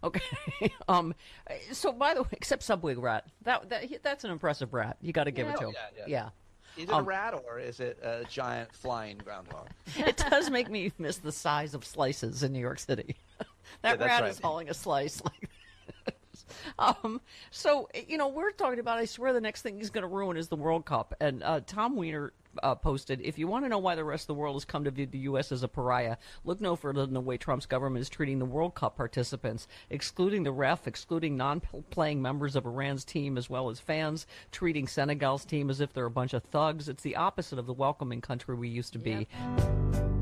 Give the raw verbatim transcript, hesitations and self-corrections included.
Okay. um. So, by the way, except Subway rat. That that that's an impressive rat. You got to give Yeah, it to oh, him. yeah, yeah. Yeah. Is it Um, a rat or is it a giant flying groundhog? It does make me miss the size of slices in New York City. That Yeah, that's rat right. is hauling a slice like this. Um, so, you know, we're talking about, I swear the next thing he's going to ruin is the World Cup. And uh, Tom Weiner uh, posted, if you want to know why the rest of the world has come to view the U S as a pariah, look no further than the way Trump's government is treating the World Cup participants, excluding the ref, excluding non-playing members of Iran's team as well as fans, treating Senegal's team as if they're a bunch of thugs. It's the opposite of the welcoming country we used to be. Yep.